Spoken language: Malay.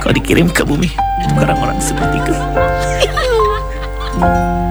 kau dikirim ke bumi untuk orang-orang seperti kau.